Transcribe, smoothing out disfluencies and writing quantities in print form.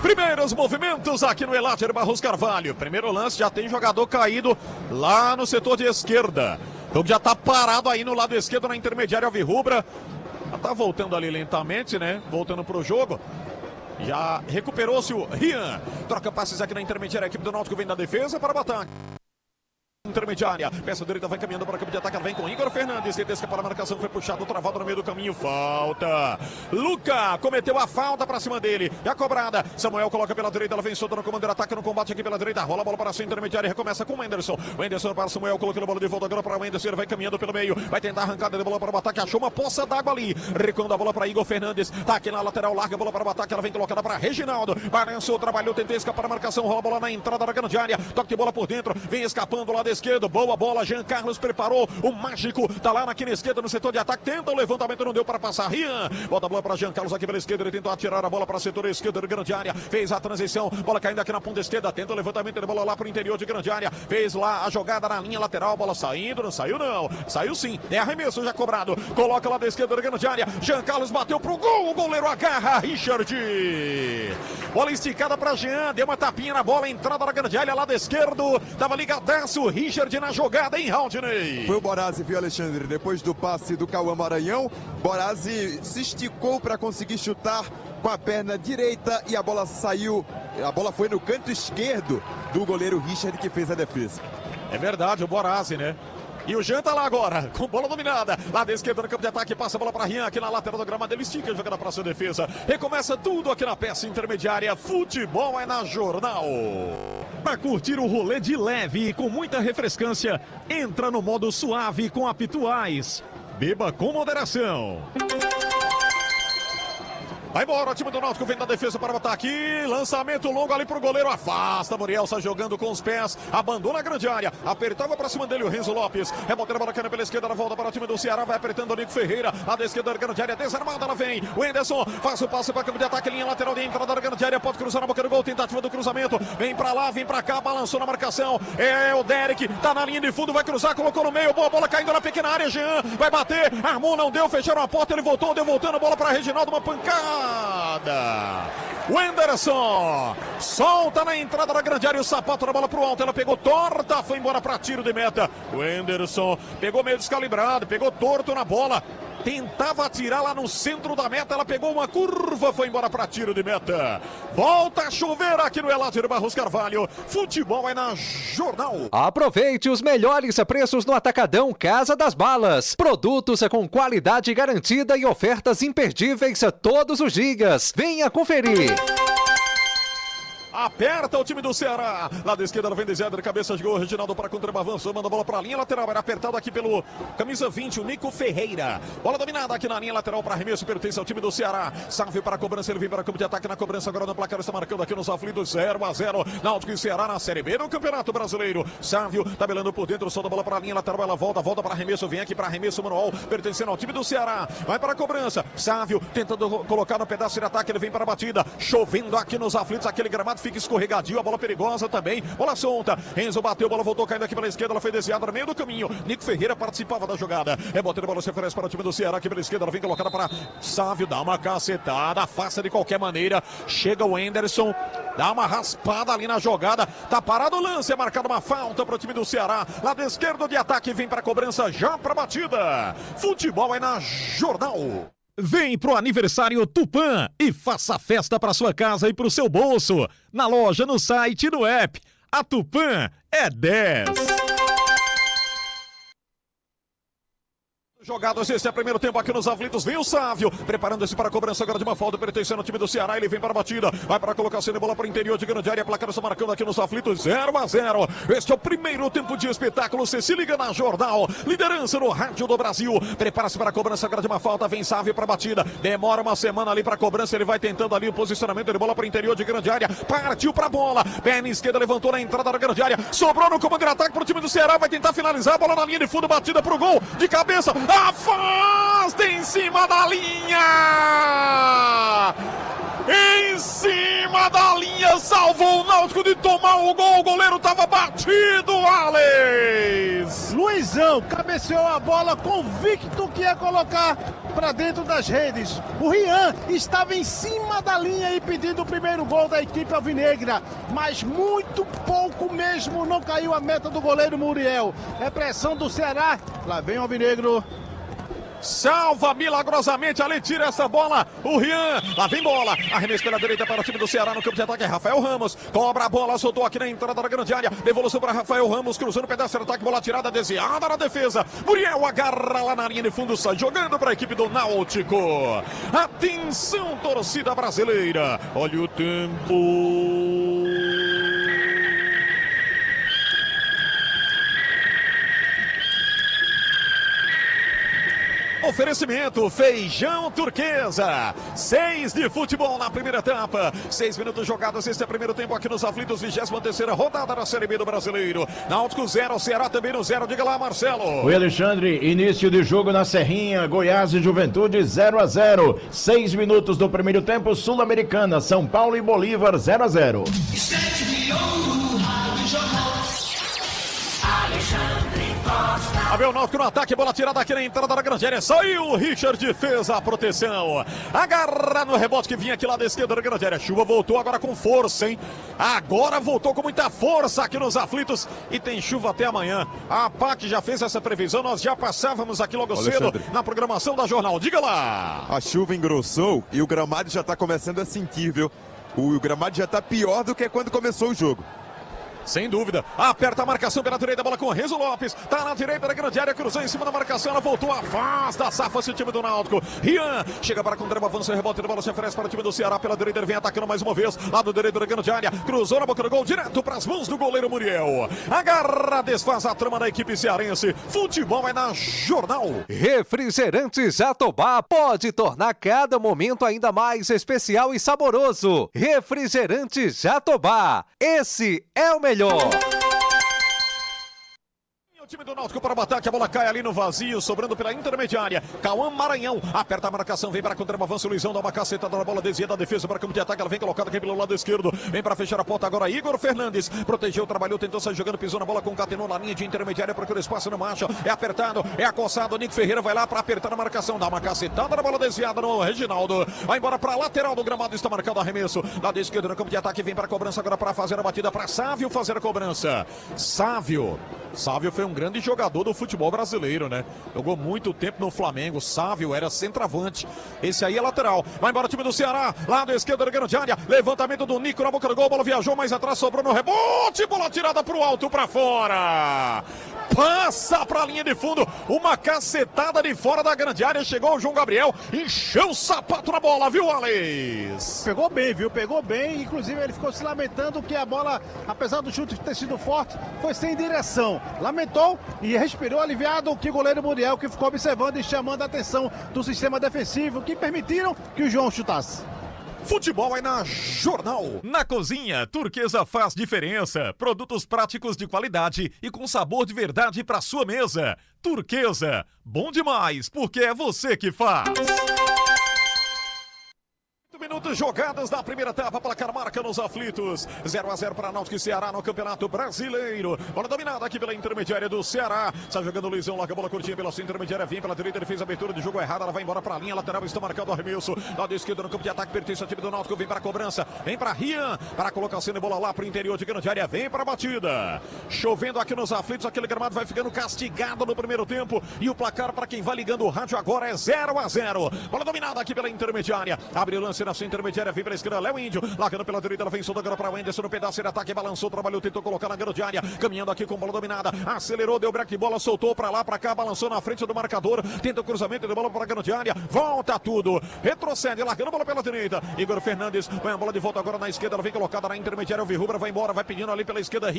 Primeiros movimentos aqui no Elater Barros Carvalho. Primeiro lance, já tem jogador caído lá no setor de esquerda. Então já tá parado aí no lado esquerdo na intermediária alvirrubra. Já tá voltando ali lentamente, né? Voltando pro jogo. Já recuperou-se o Rian. Troca passes aqui na intermediária. A equipe do Náutico vem da defesa para o ataque. Intermediária, peça direita vai caminhando para o campo de ataque, vem com Igor Fernandes, que desca para a marcação, foi puxado, travado no meio do caminho, falta. Luca cometeu a falta para cima dele, e a cobrada, Samuel coloca pela direita, ela vem solta no comando de ataque, no combate aqui pela direita, rola a bola para a sua intermediária, recomeça com o Wenderson para Samuel, colocando a bola de volta agora para o Wenderson, ele vai caminhando pelo meio, vai tentar arrancada de bola para o ataque, achou uma poça d'água ali, recuando a bola para Igor Fernandes, tá aqui na lateral, larga a bola para o ataque, ela vem colocada para Reginaldo, balançou, trabalhou, tentou escapar a marcação, rola a bola na entrada da grande área, toque de bola por dentro, vem escapando do lado esquerdo, boa bola, Jean Carlos preparou, o mágico tá lá na esquerda no setor de ataque, tenta o levantamento, não deu para passar, Rian, volta a bola para Jean Carlos aqui pela esquerda, ele tentou atirar a bola para o setor esquerdo de grande área, fez a transição, bola caindo aqui na ponta esquerda, tenta o levantamento de bola lá para o interior de grande área, fez lá a jogada na linha lateral, bola saindo, não saiu não, saiu sim, é arremesso já cobrado, coloca lá da esquerda de grande área, Jean Carlos bateu pro gol, o goleiro agarra, Richard, bola esticada para Jean, deu uma tapinha na bola, entrada na grande área, lado esquerdo, tava ligadaço, Richard na jogada, hein, Haldney? Foi o Borazzi, viu, Alexandre? Depois do passe do Cauã Maranhão, Borazzi se esticou para conseguir chutar com a perna direita e a bola saiu, a bola foi no canto esquerdo do goleiro Richard, que fez a defesa. É verdade, o Borazzi, né? E o Jean tá lá agora, com bola dominada. Lá da esquerda no campo de ataque, passa a bola para Rian, aqui na lateral do gramado, ele estica, jogando para sua defesa. Recomeça tudo aqui na peça intermediária. Futebol é na Jornal. Para curtir o rolê de leve e com muita refrescância, entra no modo suave com a Pituais. Beba com moderação. Vai embora, o time do Náutico vem da defesa para o ataque, lançamento longo ali pro goleiro, afasta, Muriel sai jogando com os pés, abandona a grande área, apertava para cima dele o Renzo Lopes, rebota a bola cana pela esquerda, ela volta para o time do Ceará, vai apertando o Nico Ferreira, a da esquerda da grande área, desarmada, ela vem, o Henderson faz o passe para o campo de ataque, linha lateral de entrada da grande área, pode cruzar na boca do gol, tentativa do cruzamento, vem para lá, vem para cá, balançou na marcação, é o Derek, tá na linha de fundo, vai cruzar, colocou no meio, boa bola caindo na pequena área, Jean, vai bater, armou, não deu, fecharam a porta, ele voltou, deu voltando, bola para Reginaldo, uma pancada. Wenderson solta na entrada da grande área, o sapato da bola pro alto, ela pegou torta, foi embora para tiro de meta. Wenderson pegou meio descalibrado, pegou torto na bola, tentava atirar lá no centro da meta, ela pegou uma curva, foi embora para tiro de meta. Volta a chover aqui no Elater Barros Carvalho. Futebol é na Jornal. Aproveite os melhores preços no Atacadão Casa das Balas. Produtos com qualidade garantida e ofertas imperdíveis todos os dias. Venha conferir. Aperta o time do Ceará. Lá da esquerda, vem desviado de cabeça de gol. Reginaldo para contra o avanço. Manda a bola para a linha lateral. Era apertado aqui pelo camisa 20, o Nico Ferreira. Bola dominada aqui na linha lateral para arremesso. Pertence ao time do Ceará. Salve para a cobrança. Ele vem para o campo de ataque na cobrança. Agora no placar está marcando aqui nos aflitos 0-0. Náutico e Ceará na Série B do Campeonato Brasileiro. Sávio tabelando por dentro. Solta a bola para a linha lateral. Ela volta para arremesso. Vem aqui para arremesso manual. Pertencendo ao time do Ceará. Vai para a cobrança. Sávio tentando colocar no pedaço de ataque. Ele vem para a batida. Chovendo aqui nos aflitos. Aquele gramado fica escorregadio. A bola perigosa também, bola solta, Enzo bateu, bola voltou caindo aqui pela esquerda, ela foi desviada no meio do caminho, Nico Ferreira participava da jogada, rebotando a bola, se oferece para o time do Ceará aqui pela esquerda, ela vem colocada para Sávio, dá uma cacetada, afasta de qualquer maneira, chega o Henderson, dá uma raspada ali na jogada, tá parado o lance, é marcada uma falta para o time do Ceará, lado esquerdo de ataque, vem para a cobrança, já para a batida. Futebol é na Jornal. Vem pro aniversário Tupã e faça festa para sua casa e pro seu bolso. Na loja, no site e no app. A Tupã é 10. Jogados, esse é o primeiro tempo aqui nos aflitos, vem o Sávio, preparando-se para a cobrança agora de uma falta, pertencendo ao time do Ceará, ele vem para a batida, vai para a colocação de bola para o interior de grande área, placar está marcando aqui nos aflitos, 0-0, este é o primeiro tempo de espetáculo, você se liga na Jornal, liderança no rádio do Brasil, prepara-se para a cobrança agora de uma falta, vem Sávio para a batida, demora uma semana ali para a cobrança, ele vai tentando ali o posicionamento de bola para o interior de grande área, partiu para a bola, perna esquerda, levantou na entrada da grande área, sobrou no comando de ataque para o time do Ceará, vai tentar finalizar, a bola na linha de fundo, batida para o gol, de cabeça, afasta em cima da linha! Em cima cima da linha, salvou o Náutico de tomar o gol. O goleiro estava batido, Alex. Luizão cabeceou a bola, convicto que ia colocar para dentro das redes. O Rian estava em cima da linha e pedindo o primeiro gol da equipe alvinegra, mas muito pouco mesmo, não caiu a meta do goleiro Muriel. É pressão do Ceará, lá vem o alvinegro. Salva milagrosamente, ali tira essa bola, o Rian, lá vem bola, arremesso pela direita para o time do Ceará no campo de ataque, Rafael Ramos, cobra a bola, soltou aqui na entrada da grande área, devolução para Rafael Ramos, cruzando o pedaço de ataque, bola tirada, desviada na defesa, Muriel agarra lá na linha de fundo, sai jogando para a equipe do Náutico. Atenção, torcida brasileira, olha o tempo. Oferecimento Feijão Turquesa, 6 de futebol na primeira etapa, 6 minutos jogados, este é o primeiro tempo aqui nos aflitos, 23ª rodada da Série B do Brasileiro. Náutico 0, Ceará também no 0, diga lá, Marcelo. Oi, Alexandre, início de jogo na Serrinha, Goiás e Juventude 0-0, 6 minutos do primeiro tempo, Sul-Americana, São Paulo e Bolívar 0-0. A ver o Náutico no ataque, bola tirada aqui na entrada da grande área, saiu o Richard, fez a proteção, agarra no rebote que vinha aqui lá da esquerda da grande área, Chuva voltou agora com força, hein, agora voltou com muita força aqui nos aflitos e tem chuva até amanhã. A PAC já fez essa previsão, nós já passávamos aqui logo cedo na programação da Jornal, diga lá. A chuva engrossou e o gramado já está começando a sentir, viu? O gramado já está pior do que quando começou o jogo. Sem dúvida, aperta a marcação pela direita, bola com o Renzo Lopes, tá na direita da grande área, cruzou em cima da marcação, ela voltou, afasta, safa-se o time do Náutico, Rian, chega para contra, avança, rebote, a bola se oferece para o time do Ceará, pela direita ele vem atacando mais uma vez, lado direito da grande área, cruzou na boca do gol, direto para as mãos do goleiro Muriel, agarra, desfaz a trama da equipe cearense, futebol é na Jornal. Refrigerante Jatobá pode tornar cada momento ainda mais especial e saboroso. Refrigerante Jatobá, esse é o melhor. O time do Náutico para o ataque, a bola cai ali no vazio, sobrando pela intermediária. Cauã Maranhão, aperta a marcação, vem para contra o avanço, Luizão dá uma cacetada na bola, desvia da defesa para campo de ataque, ela vem colocada aqui pelo lado esquerdo, vem para fechar a porta agora, Igor Fernandes, protegeu, trabalhou, tentou sair jogando, pisou na bola, concatenou na linha de intermediária, procura espaço, não acha, é apertado, é acossado, Nico Ferreira vai lá para apertar a marcação, dá uma cacetada na bola desviada no Reginaldo, vai embora para a lateral do gramado, está marcado arremesso, lado esquerdo no campo de ataque, vem para a cobrança agora para fazer a batida, para Sávio fazer a cobrança. Sávio foi um grande jogador do futebol brasileiro, né? Jogou muito tempo no Flamengo. Sávio era centroavante. Esse aí é lateral. Vai embora o time do Ceará. Lado esquerdo da grande área. Levantamento do Nico na boca do gol. Bola viajou mais atrás, sobrou no rebote. Bola tirada pro alto, pra fora. Passa pra linha de fundo. Uma cacetada de fora da grande área. Chegou o João Gabriel. Encheu o sapato na bola, viu, Alex? Pegou bem, viu? Pegou bem. Inclusive ele ficou se lamentando que a bola, apesar do chute ter sido forte, foi sem direção. Lamentou e respirou aliviado que o goleiro Muriel, que ficou observando e chamando a atenção do sistema defensivo, que permitiram que o João chutasse. Futebol é na Jornal. Na cozinha, Turquesa faz diferença. Produtos práticos de qualidade e com sabor de verdade para sua mesa. Turquesa, bom demais, porque é você que faz. Minutos jogados da primeira etapa, placar marca nos aflitos, 0-0 para Náutico e Ceará no Campeonato Brasileiro. Bola dominada aqui pela intermediária do Ceará, está jogando o Luizão, larga a bola curtinha pela sua intermediária, vem pela direita, ele fez a abertura de jogo errada, ela vai embora para a linha lateral, está marcado o arremesso, lado esquerdo no campo de ataque, pertence ao time do Náutico, vem para a cobrança, vem para Rian, para a colocação de bola lá para o interior de grande área, vem para a batida, chovendo aqui nos aflitos, aquele gramado vai ficando castigado no primeiro tempo, e o placar para quem vai ligando o rádio agora é 0-0, bola dominada aqui pela intermediária, abre o lance na sua intermediária, vem pela esquerda, Léo Índio, largando pela direita, ela vem soltando agora para o Anderson no pedaço de ataque, balançou, trabalhou, tentou colocar na grande área, caminhando aqui com bola dominada, acelerou, deu break de bola, soltou para lá, para cá, balançou na frente do marcador, tenta o cruzamento de bola para a grande área, volta tudo, retrocede, largando a bola pela direita, Igor Fernandes, vai a bola de volta agora na esquerda, ela vem colocada na intermediária, o Virrubra vai embora, vai pedindo ali pela esquerda,